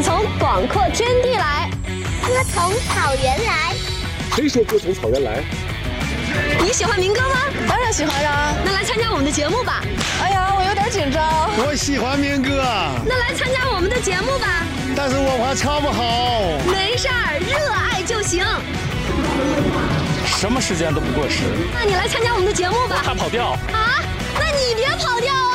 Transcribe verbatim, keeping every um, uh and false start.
从广阔天地来， 歌从草原来。 谁说歌从草原来？ 你喜欢民歌吗？ 当然喜欢呀。 那来参加我们的节目吧。 哎呀，我有点紧张。 我喜欢民歌。 那来参加我们的节目吧。 但是我怕唱不好。 没事儿，热爱就行。 什么时间都不过时。 那你来参加我们的节目吧。 我怕跑调。 啊？那你别跑调啊！